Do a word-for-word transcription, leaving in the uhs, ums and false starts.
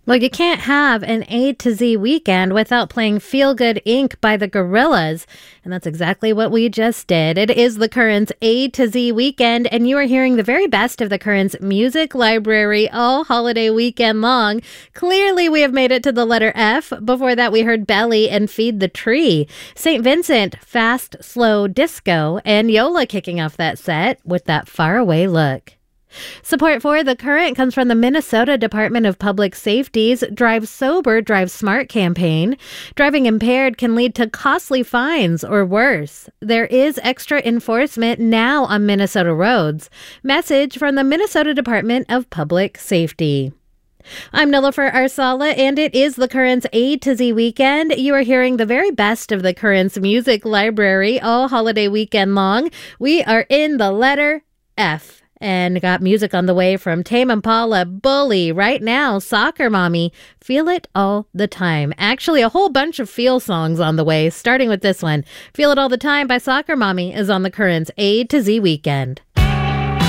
Well, you can't have an A to Z weekend without playing Feel Good Incorporated by the Gorillaz. And that's exactly what we just did. It is the Currents A to Z weekend, and you are hearing the very best of the Currents music library all holiday weekend long. Clearly, we have made it to the letter F. Before that, we heard Belly and Feed the Tree. Saint Vincent, Fast, Slow Disco, and Yola kicking off that set with that Faraway Look. Support for The Current comes from the Minnesota Department of Public Safety's Drive Sober, Drive Smart campaign. Driving impaired can lead to costly fines or worse. There is extra enforcement now on Minnesota roads. Message from the Minnesota Department of Public Safety. I'm Nilofer Arsala, and it is the Currents A to Z weekend. You are hearing the very best of the Currents music library all holiday weekend long. We are in the letter F. And got music on the way from Tame Impala, Bully, right now, Soccer Mommy, Feel It All the Time. Actually, a whole bunch of Feel songs on the way, starting with this one. Feel It All the Time by Soccer Mommy is on the Currents A to Z weekend.